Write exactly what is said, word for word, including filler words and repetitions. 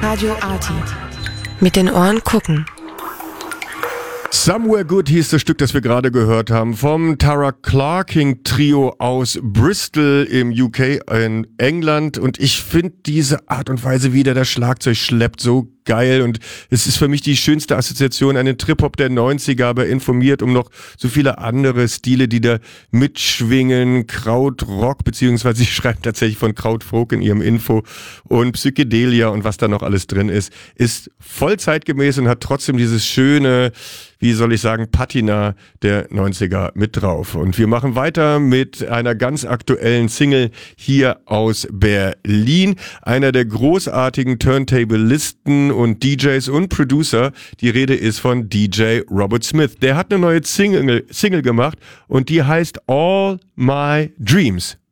Radio Arty. Mit den Ohren gucken. Somewhere Good hieß das Stück, das wir gerade gehört haben, vom Tara Clarking Trio aus Bristol im U K in England. Und ich finde diese Art und Weise, wie der das Schlagzeug schleppt, so geil. Und es ist für mich die schönste Assoziation an den Trip-Hop der neunziger, aber informiert um noch so viele andere Stile, die da mitschwingen. Krautrock, beziehungsweise sie schreiben tatsächlich von Krautfolk in ihrem Info, und Psychedelia und was da noch alles drin ist, ist voll zeitgemäß und hat trotzdem dieses schöne, wie soll ich sagen, Patina der neunziger mit drauf. Und wir machen weiter mit einer ganz aktuellen Single hier aus Berlin. Einer der großartigen Turntablisten und D Js und Producer. Die Rede ist von D J Robert Smith. Der hat eine neue Single, Single gemacht und die heißt All My Dreams.